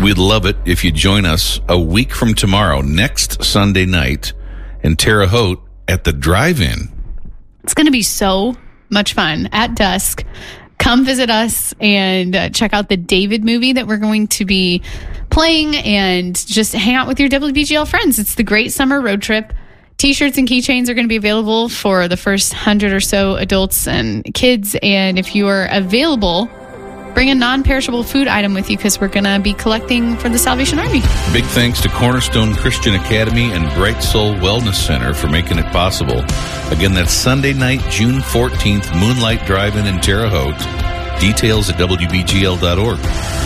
We'd love it if you join us a week from tomorrow, next Sunday night, in Terre Haute at the Drive-In. It's going to be so much fun at dusk. Come visit us and check out the David movie that we're going to be playing and just hang out with your WBGL friends. It's the Great Summer Road Trip. T-shirts and keychains are going to be available for the first 100 or so adults and kids. And if you are available, bring a non-perishable food item with you because we're going to be collecting for the Salvation Army. Big thanks to Cornerstone Christian Academy and Bright Soul Wellness Center for making it possible. Again, that's Sunday night, June 14th, Moonlight Drive-In Terre Haute. Details at WBGL.org.